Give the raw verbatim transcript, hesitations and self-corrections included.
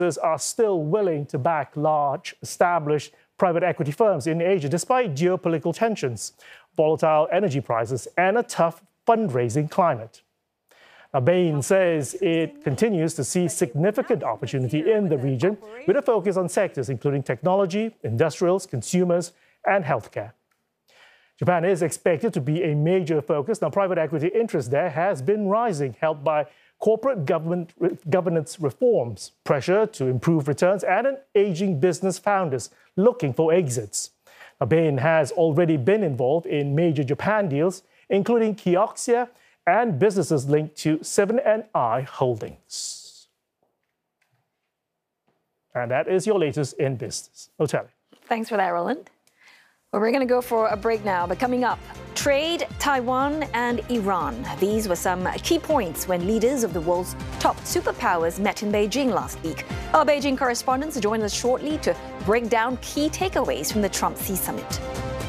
are still willing to back large, established private equity firms in Asia, despite geopolitical tensions, volatile energy prices, and a tough fundraising climate. Now, Bain says it continues to see significant opportunity in the region, with a focus on sectors including technology, industrials, consumers, and healthcare. Japan is expected to be a major focus. Now, private equity interest there has been rising, helped by corporate government governance reforms, pressure to improve returns, and an aging business founders looking for exits. Now, Bain has already been involved in major Japan deals, including Kioxia and businesses linked to seven and I Holdings. And that is your latest in business. Oteli. Thanks for that, Roland. Well, we're going to go for a break now, but coming up, trade, Taiwan and Iran. These were some key points when leaders of the world's top superpowers met in Beijing last week. Our Beijing correspondents join us shortly to break down key takeaways from the Trump-Xi summit.